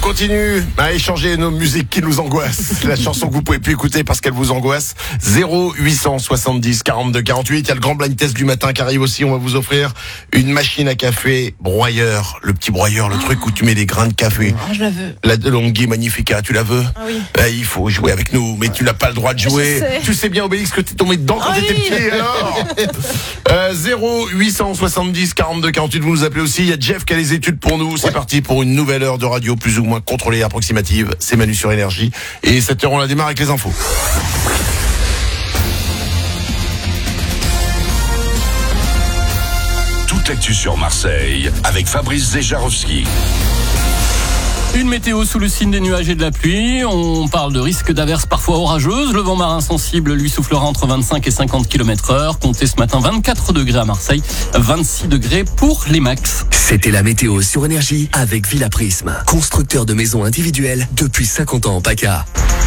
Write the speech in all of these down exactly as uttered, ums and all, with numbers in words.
continue à échanger nos musiques qui nous angoissent. La chanson que vous pouvez plus écouter parce qu'elle vous angoisse. zéro huit cent soixante-dix quarante-deux quarante-huit. Il y a le grand blind test du matin qui arrive aussi. On va vous offrir une machine à café broyeur. Le petit broyeur, le oh. truc où tu mets des grains de café. Oh, je la veux. La DeLonghi Magnifica, tu la veux? Ah oui. Ben, il faut jouer avec nous, mais tu n'as pas le droit de jouer. Je sais. Tu sais bien, Obélix, que t'es tombé dedans quand oh t'étais oui. petit, alors euh, zéro huit cent soixante-dix quarante-deux quarante-huit, vous nous appelez aussi. Il y a Jeff qui a les études pour nous. C'est ouais. parti pour une nouvelle heure de radio plus ou moins contrôlée, approximative. C'est Manu sur Énergie. Et cette heure, on la démarre avec les infos. Toute l'actu sur Marseille avec Fabrice Zéjarowski. Une météo sous le signe des nuages et de la pluie. On parle de risque d'averses parfois orageuses. Le vent marin sensible lui soufflera entre vingt-cinq et cinquante kilomètres heure. Comptez ce matin vingt-quatre degrés à Marseille, vingt-six degrés pour les max. C'était la météo sur Énergie avec Villa Prisme, constructeur de maisons individuelles depuis cinquante ans en PACA.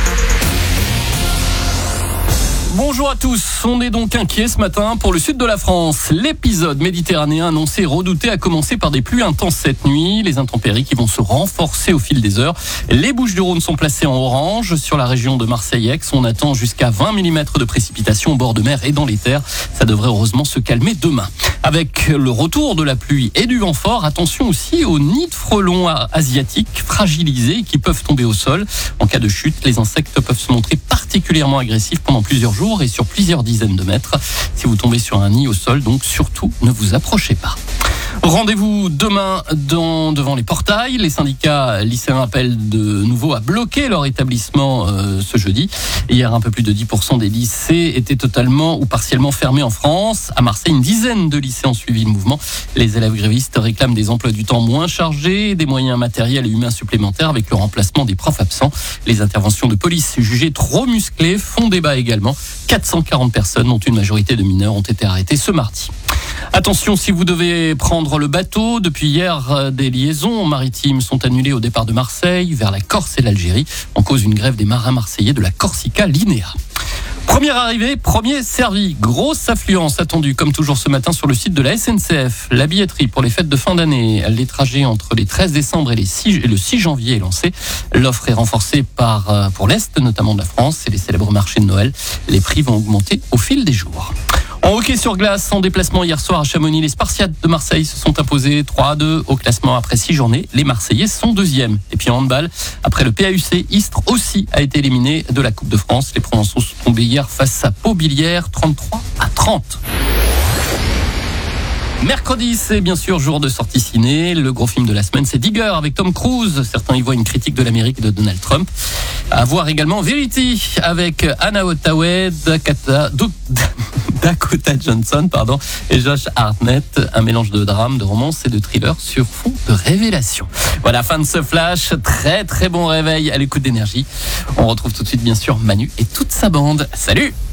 Bonjour à tous, on est donc inquiet ce matin pour le sud de la France. L'épisode méditerranéen annoncé et redouté a commencé par des pluies intenses cette nuit. Les intempéries qui vont se renforcer au fil des heures. Les Bouches-du-Rhône sont placées en orange. Sur la région de Marseille-Aix, on attend jusqu'à vingt millimètres de précipitations au bord de mer et dans les terres. Ça devrait heureusement se calmer demain. Avec le retour de la pluie et du vent fort, attention aussi aux nids de frelons asiatiques fragilisés qui peuvent tomber au sol. En cas de chute, les insectes peuvent se montrer particulièrement agressifs pendant plusieurs jours et sur plusieurs dizaines de mètres. Si vous tombez sur un nid au sol, donc surtout ne vous approchez pas. Rendez-vous demain dans, devant les portails. Les syndicats lycéens appellent de nouveau à bloquer leur établissement euh, ce jeudi. Hier, un peu plus de dix pour cent des lycées étaient totalement ou partiellement fermés en France. À Marseille, une dizaine de lycées ont suivi le mouvement. Les élèves grévistes réclament des emplois du temps moins chargés, des moyens matériels et humains supplémentaires avec le remplacement des profs absents. Les interventions de police jugées trop musclées font débat également. quatre cent quarante personnes, dont une majorité de mineurs, ont été arrêtées ce mardi. Attention, si vous devez prendre le bateau, depuis hier, des liaisons maritimes sont annulées au départ de Marseille vers la Corse et l'Algérie. En cause une grève des marins marseillais de la Corsica Linea. Première arrivée, premier servi. Grosse affluence attendue, comme toujours ce matin, sur le site de la S N C F. La billetterie pour les fêtes de fin d'année. Les trajets entre les treize décembre et, les six, et le six janvier est lancée. L'offre est renforcée par, pour l'Est, notamment de la France, et les célèbres marchés de Noël. Les prix vont augmenter au fil des jours. En hockey sur glace, en déplacement hier soir à Chamonix, les Spartiates de Marseille se sont imposés trois à deux au classement après six journées. Les Marseillais sont deuxièmes. Et puis en handball, après le P A U C, Istres aussi a été éliminé de la Coupe de France. Les Provençaux sont tombés hier face à Pau-Bilière, trente-trois à trente. Mercredi, c'est bien sûr jour de sortie ciné. Le gros film de la semaine, c'est Digger avec Tom Cruise. Certains y voient une critique de l'Amérique et de Donald Trump. À voir également Verity avec Anna Hathaway, Dakota, Dakota Johnson pardon, et Josh Hartnett. Un mélange de drame, de romance et de thriller sur fond de révélation. Voilà, fin de ce flash. Très très bon réveil à l'écoute d'Énergie. On retrouve tout de suite bien sûr Manu et toute sa bande. Salut!